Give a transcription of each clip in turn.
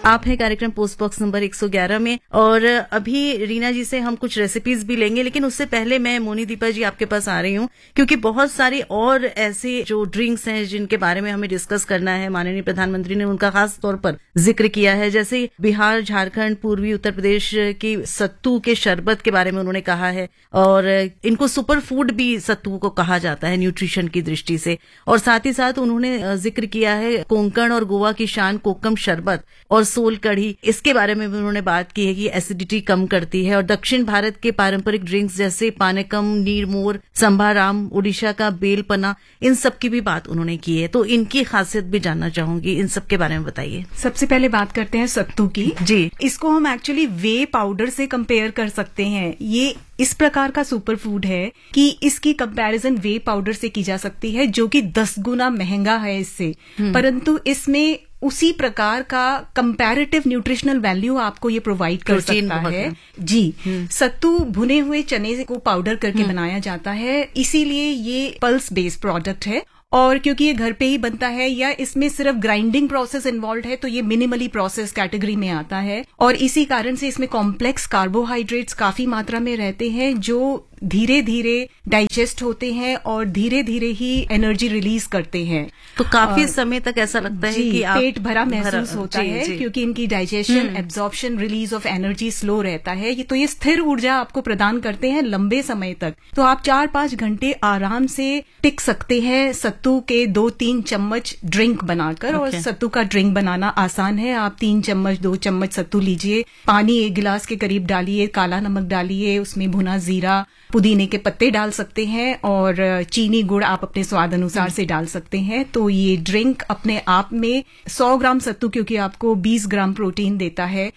आप हैं कार्यक्रम पोस्ट बॉक्स नंबर 111 में, और अभी रीना जी से हम कुछ रेसिपीज भी लेंगे, लेकिन उससे पहले मैं मोनी दीपा जी आपके पास आ रही हूँ, क्योंकि बहुत सारी और ऐसे जो ड्रिंक्स हैं जिनके बारे में हमें डिस्कस करना है। माननीय प्रधानमंत्री ने उनका खास तौर पर जिक्र किया है, जैसे बिहार, झारखंड, पूर्वी उत्तर प्रदेश की सत्तू के शरबत के बारे में उन्होंने कहा है, और इनको सुपर फूड भी सत्तू को कहा जाता है न्यूट्रिशन की दृष्टि से। और साथ ही साथ उन्होंने जिक्र किया है कोंकण और गोवा की शान कोकम शरबत और सोल कढ़ी, इसके बारे में भी उन्होंने बात की है कि एसिडिटी कम करती है। और दक्षिण भारत के पारंपरिक ड्रिंक्स जैसे पानकम, नीरमोर, संभाराम, उड़ीसा का बेलपना, इन सब की भी बात उन्होंने की है। तो इनकी खासियत भी जानना चाहूंगी, इन सब के बारे में बताइए। सबसे पहले बात करते हैं सत्तू की। जी, इसको हम एक्चुअली वे पाउडर से कंपेयर कर सकते हैं। ये इस प्रकार का सुपर फूड है कि इसकी कंपैरिजन वे पाउडर से की जा सकती है, जो कि 10 गुना महंगा है इससे, परंतु इसमें उसी प्रकार का कंपैरेटिव न्यूट्रिशनल वैल्यू आपको ये प्रोवाइड कर सकता है। जी, सत्तू भुने हुए चने को पाउडर करके बनाया जाता है, इसीलिए ये पल्स बेस्ड प्रोडक्ट है। और क्योंकि ये घर पे ही बनता है या इसमें सिर्फ ग्राइंडिंग प्रोसेस इन्वॉल्व है, तो ये मिनिमली प्रोसेस कैटेगरी में आता है। और इसी कारण से इसमें कॉम्प्लेक्स कार्बोहाइड्रेट्स काफी मात्रा में रहते हैं, जो धीरे धीरे डाइजेस्ट होते हैं और धीरे धीरे ही एनर्जी रिलीज करते हैं। तो काफी समय तक ऐसा लगता है कि पेट भरा महसूस होता है, क्योंकि इनकी digestion, absorption, release of energy slow रहता है। तो ये स्थिर ऊर्जा आपको प्रदान करते हैं लंबे समय तक। तो आप 4-5 घंटे आराम से टिक सकते हैं सत्तू के 2-3 चम्मच ड्रिंक बनाकर। और सत्तू का ड्रिंक बनाना आसान है। आप 3 चम्मच 2 चम्मच सत्तू लीजिए, पानी 1 गिलास के करीब डालिए, काला नमक डालिए, उसमें भुना जीरा, पुदीने के पत्ते डाल सकते हैं, और चीनी, गुड़ आप अपने स्वाद अनुसार से डाल सकते हैं। तो ये ड्रिंक अपने आप में 100 ग्राम सत्तू क्योंकि आपको 20 ग्राम प्रोटीन देता है,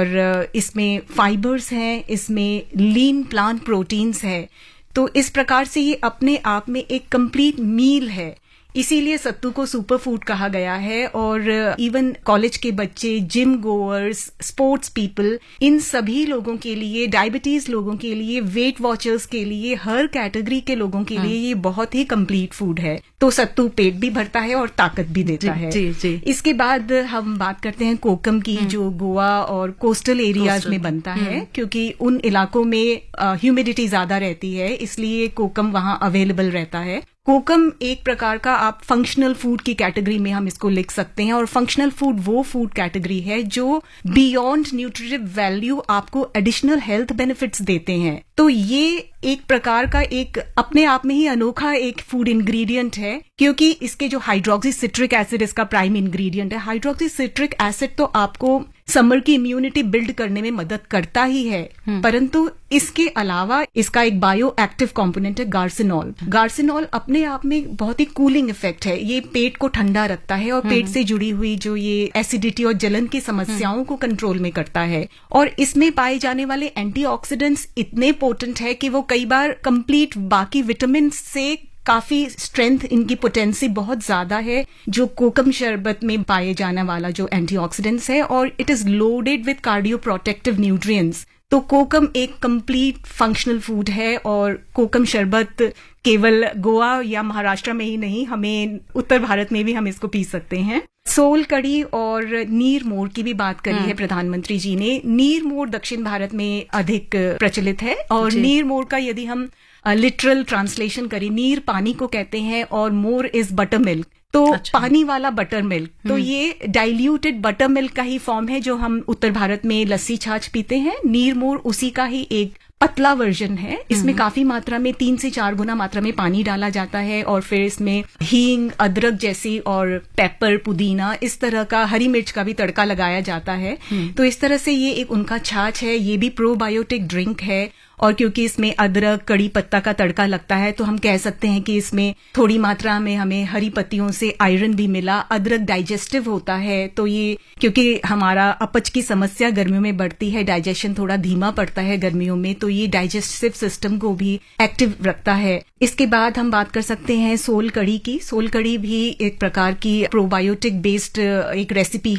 और इसमें फाइबर्स हैं, इसमें लीन प्लांट प्रोटीन्स है। तो इस प्रकार से ये अपने आप में एक कंप्लीट मील है, इसीलिए सत्तू को सुपर फूड कहा गया है। और इवन कॉलेज के बच्चे, जिम गोअर्स, स्पोर्ट्स पीपल, इन सभी लोगों के लिए, डायबिटीज लोगों के लिए, वेट वॉचर्स के लिए, हर कैटेगरी के लोगों के लिए ये बहुत ही कंप्लीट फूड है। तो सत्तू पेट भी भरता है और ताकत भी देता है। जी। इसके बाद हम बात करते हैं कोकम की, जो गोवा और कोस्टल एरियाज में बनता है, क्योंकि उन इलाकों में ह्यूमिडिटी ज्यादा रहती है, इसलिए कोकम वहां अवेलेबल रहता है। कोकम एक प्रकार का आप फंक्शनल फूड की कैटेगरी में हम इसको लिख सकते हैं। और फंक्शनल फूड वो फूड कैटेगरी है जो बियॉन्ड न्यूट्रिटिव वैल्यू आपको एडिशनल हेल्थ बेनिफिट्स देते हैं। तो ये एक प्रकार का एक अपने आप में ही अनोखा एक फूड इंग्रेडिएंट है, क्योंकि इसके जो हाइड्रोक्सी सिट्रिक एसिड इसका प्राइम इंग्रेडिएंट है। हाइड्रोक्सी सिट्रिक एसिड तो आपको समर की इम्यूनिटी बिल्ड करने में मदद करता ही है, परंतु इसके अलावा इसका एक बायो एक्टिव कॉम्पोनेंट है गार्सिनॉल। गार्सिनॉल अपने आप में बहुत ही कूलिंग इफेक्ट है, ये पेट को ठंडा रखता है और पेट से जुड़ी हुई जो ये एसिडिटी और जलन की समस्याओं को कंट्रोल में करता है। और इसमें पाए जाने वाले एंटीऑक्सीडेंट्स इतने पोटेंट है कि वो कई बार कंप्लीट बाकी विटामिन से काफी स्ट्रेंथ, इनकी पोटेंसी बहुत ज्यादा है, जो कोकम शरबत में पाए जाने वाला जो एंटीऑक्सीडेंट्स है। और it is loaded with cardio protective nutrients. तो कोकम एक कंप्लीट फंक्शनल फूड है, और कोकम शरबत केवल गोवा या महाराष्ट्र में ही नहीं, हमें उत्तर भारत में भी हम इसको पी सकते हैं। सोल कढ़ी और नीर मोर की भी बात करी है प्रधानमंत्री जी ने। नीर मोर दक्षिण भारत में अधिक प्रचलित है, और नीर मोर का यदि हम लिटरल ट्रांसलेशन करें, नीर पानी को कहते हैं और मोर इज बटर मिल्क। तो पानी वाला बटर मिल्क, तो ये डाइल्यूटेड बटर मिल्क का ही फॉर्म है जो हम उत्तर भारत में लस्सी छाछ पीते हैं। नीर मोर उसी का ही एक पतला वर्जन है। इसमें काफी मात्रा में 3 से 4 गुना मात्रा में पानी डाला जाता है, और फिर इसमें हींग, अदरक जैसी और पेपर, पुदीना, इस तरह का, हरी मिर्च का भी तड़का लगाया जाता है। तो इस तरह से ये एक उनका छाछ है। ये भी प्रोबायोटिक ड्रिंक है, और क्योंकि इसमें अदरक, कड़ी पत्ता का तड़का लगता है, तो हम कह सकते हैं कि इसमें थोड़ी मात्रा में हमें हरी पत्तियों से आयरन भी मिला। अदरक डाइजेस्टिव होता है, तो ये क्योंकि हमारा अपच की समस्या गर्मियों में बढ़ती है, डाइजेशन थोड़ा धीमा पड़ता है गर्मियों में, तो ये डाइजेस्टिव सिस्टम को भी एक्टिव रखता है। इसके बाद हम बात कर सकते हैं सोल कढ़ी की। सोल कढ़ी भी एक प्रकार की प्रोबायोटिक बेस्ड एक रेसिपी है।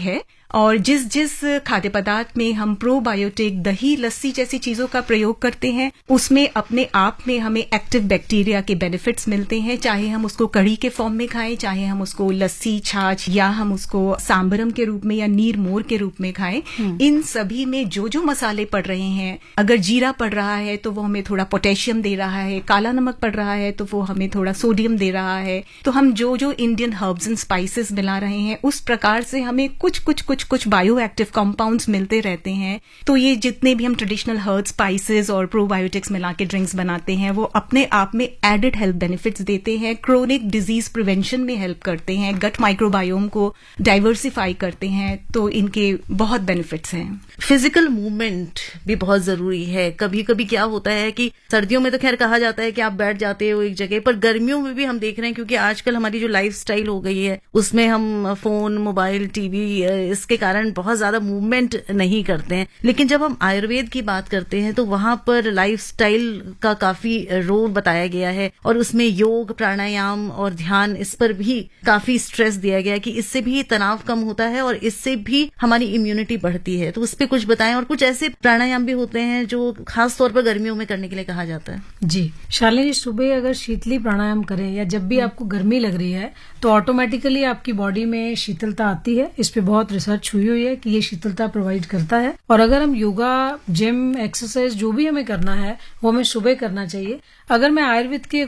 और जिस जिस खाद्य पदार्थ में हम प्रोबायोटिक, दही, लस्सी जैसी चीजों का प्रयोग करते हैं उसमें अपने आप में हमें एक्टिव बैक्टीरिया के बेनिफिट्स मिलते हैं, चाहे हम उसको कढ़ी के फॉर्म में खाएं, चाहे हम उसको लस्सी, छाछ या हम उसको सांबरम के रूप में या नीर मोर के रूप में खाएं। इन सभी में जो जो मसाले पड़ रहे हैं, अगर जीरा पड़ रहा है तो वो हमें थोड़ा पोटेशियम दे रहा है, काला नमक पड़ रहा है तो वो हमें थोड़ा सोडियम दे रहा है। तो हम जो जो इंडियन हर्ब्स एंड स्पाइसेस मिला रहे हैं उस प्रकार से हमें कुछ बायो एक्टिव कंपाउंड्स मिलते रहते हैं। तो ये जितने भी हम ट्रेडिशनल हर्ब्स, स्पाइसेस और प्रोबायोटिक्स मिला के ड्रिंक्स बनाते हैं वो अपने आप में एडेड हेल्थ बेनिफिट्स देते हैं, क्रोनिक डिजीज प्रिवेंशन में हेल्प करते हैं, गट माइक्रोबायोम को डाइवर्सिफाई करते हैं। तो इनके बहुत बेनिफिट्स हैं। फिजिकल मूवमेंट भी बहुत जरूरी है। कभी कभी क्या होता है कि सर्दियों में तो खैर कहा जाता है कि आप बैठ जाते हो एक जगह पर, गर्मियों में भी हम देख रहे हैं क्योंकि आजकल हमारी जो लाइफस्टाइल हो गई है उसमें हम फोन, मोबाइल, टीवी, इसके कारण बहुत ज्यादा मूवमेंट नहीं करते हैं। लेकिन जब हम आयुर्वेद की बात करते हैं तो वहां पर लाइफस्टाइल का काफी रोल बताया गया है और उसमें योग, प्राणायाम और ध्यान, इस पर भी काफी स्ट्रेस दिया गया है कि इससे भी तनाव कम होता है और इससे भी हमारी इम्यूनिटी बढ़ती है। तो उस पर कुछ बताएं। और कुछ ऐसे प्राणायाम भी होते हैं जो खास तौर पर गर्मियों में करने के लिए कहा जाता है। जी शालिनी जी, सुबह अगर शीतली प्राणायाम करें या जब भी आपको गर्मी लग रही है तो ऑटोमेटिकली आपकी बॉडी में शीतलता आती है। इस पे बहुत रिसर्च हुई है कि ये शीतलता प्रोवाइड करता है। और अगर हम योगा, जिम, एक्सरसाइज जो भी हमें करना है वो हमें सुबह करना चाहिए। अगर मैं आयुर्वेद के